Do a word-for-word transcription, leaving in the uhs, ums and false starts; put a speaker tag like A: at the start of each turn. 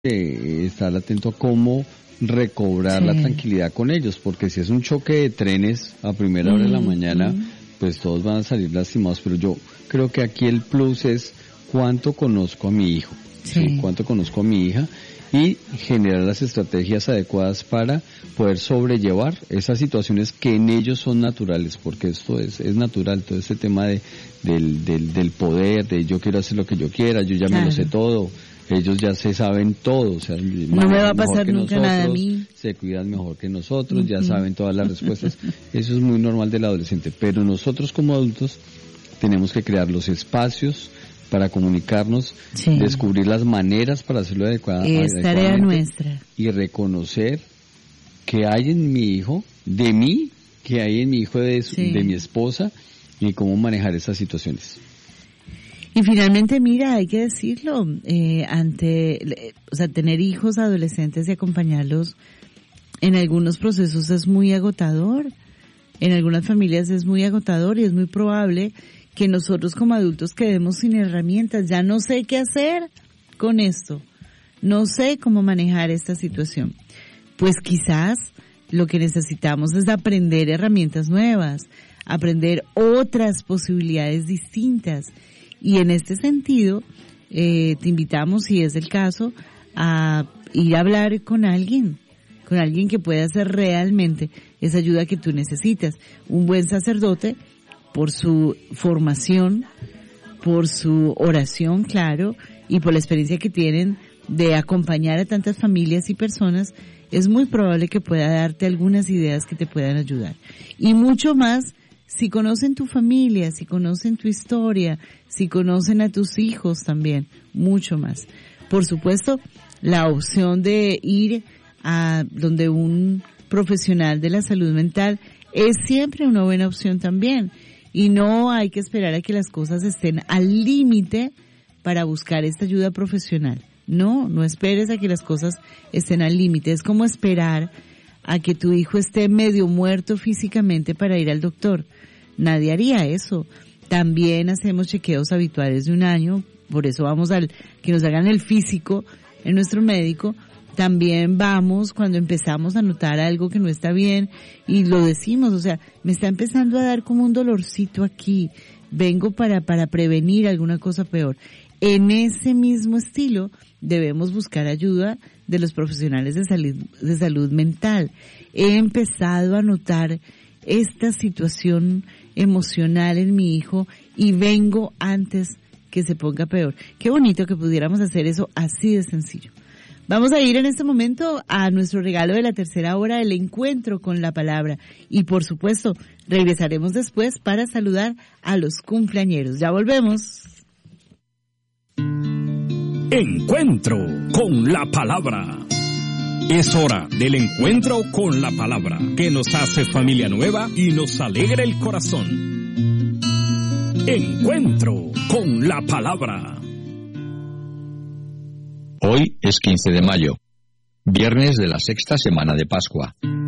A: eh, estar atento a cómo recobrar sí. la tranquilidad con ellos, porque si es un choque de trenes a primera hora mm, de la mañana, mm. pues todos van a salir lastimados, pero yo creo que aquí el plus es cuánto conozco a mi hijo, sí. ¿sí? cuánto conozco a mi hija, y generar las estrategias adecuadas para poder sobrellevar esas situaciones que en ellos son naturales, porque esto es es natural, todo este tema de del del del poder, de yo quiero hacer lo que yo quiera, yo ya claro. me lo sé todo, ellos ya se saben todo, o sea,
B: no me va a pasar nunca
A: nosotros,
B: nada a mí,
A: se cuidan mejor que nosotros, uh-huh. ya saben todas las respuestas, eso es muy normal del adolescente, pero nosotros como adultos tenemos que crear los espacios para comunicarnos, sí. descubrir las maneras para hacerlo adecuada,
B: es tarea nuestra,
A: y reconocer que hay en mi hijo, de mí, que hay en mi hijo de, su, sí. de mi esposa, y cómo manejar esas situaciones.
B: Y finalmente, mira, hay que decirlo, eh, ante, o sea, tener hijos adolescentes y acompañarlos en algunos procesos es muy agotador, en algunas familias es muy agotador y es muy probable que nosotros como adultos quedemos sin herramientas. Ya no sé qué hacer con esto, no sé cómo manejar esta situación. Pues quizás lo que necesitamos es aprender herramientas nuevas, aprender otras posibilidades distintas. Y en este sentido, eh, te invitamos, si es el caso, a ir a hablar con alguien, con alguien que pueda hacer realmente esa ayuda que tú necesitas. Un buen sacerdote, por su formación, por su oración, claro, y por la experiencia que tienen de acompañar a tantas familias y personas, es muy probable que pueda darte algunas ideas que te puedan ayudar. Y mucho más si conocen tu familia, si conocen tu historia, si conocen a tus hijos también, mucho más. Por supuesto, la opción de ir a donde un profesional de la salud mental es siempre una buena opción también. Y no hay que esperar a que las cosas estén al límite para buscar esta ayuda profesional. No, no esperes a que las cosas estén al límite. Es como esperar a que tu hijo esté medio muerto físicamente para ir al doctor. Nadie haría eso. También hacemos chequeos habituales de un año, por eso vamos al que nos hagan el físico en nuestro médico. También vamos cuando empezamos a notar algo que no está bien y lo decimos, o sea, me está empezando a dar como un dolorcito aquí, vengo para para prevenir alguna cosa peor. En ese mismo estilo debemos buscar ayuda de los profesionales de salud, de salud mental. He empezado a notar esta situación emocional en mi hijo y vengo antes que se ponga peor. Qué bonito que pudiéramos hacer eso así de sencillo. Vamos a ir en este momento a nuestro regalo de la tercera hora, el encuentro con la palabra. Y por supuesto, regresaremos después para saludar a los cumpleañeros. Ya volvemos.
C: Encuentro con la palabra. Es hora del encuentro con la palabra, que nos hace familia nueva y nos alegra el corazón. Encuentro con la palabra.
D: Hoy es quince de mayo, viernes de la sexta semana de Pascua.